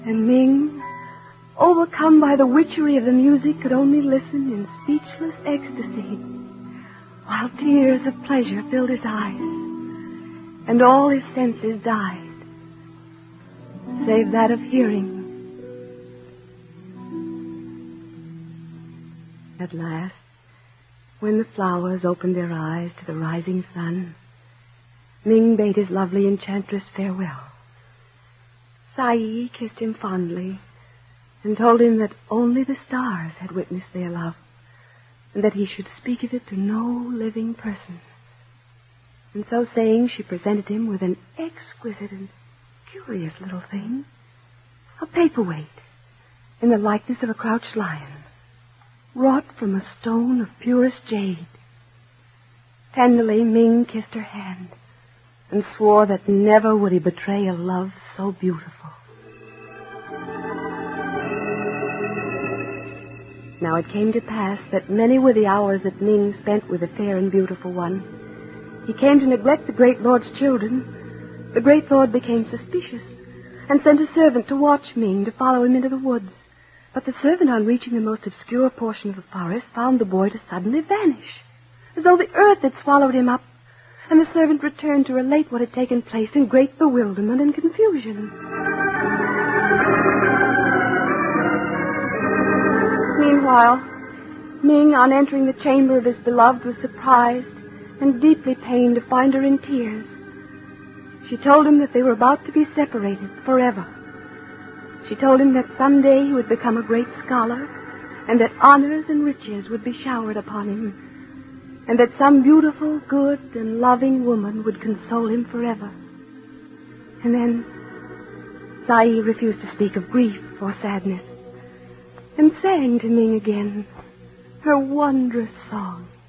And Ming, overcome by the witchery of the music, could only listen in speechless ecstasy, while tears of pleasure filled his eyes, and all his senses died, save that of hearing. At last, when the flowers opened their eyes to the rising sun, Ming bade his lovely enchantress farewell. Sai kissed him fondly and told him that only the stars had witnessed their love, and that he should speak of it to no living person. And so saying, she presented him with an exquisite and curious little thing, a paperweight in the likeness of a crouched lion, wrought from a stone of purest jade. Tenderly, Ming kissed her hand and swore that never would he betray a love so beautiful. Now it came to pass that many were the hours that Ming spent with the fair and beautiful one. He came to neglect the great lord's children. The great lord became suspicious and sent a servant to watch Ming, to follow him into the woods. But the servant, on reaching the most obscure portion of the forest, found the boy to suddenly vanish, as though the earth had swallowed him up, and the servant returned to relate what had taken place in great bewilderment and confusion. Meanwhile, Ming, on entering the chamber of his beloved, was surprised and deeply pained to find her in tears. She told him that they were about to be separated forever. She told him that someday he would become a great scholar, and that honors and riches would be showered upon him, and that some beautiful, good, and loving woman would console him forever. And then Sai refused to speak of grief or sadness, and sang to Ming again her wondrous song.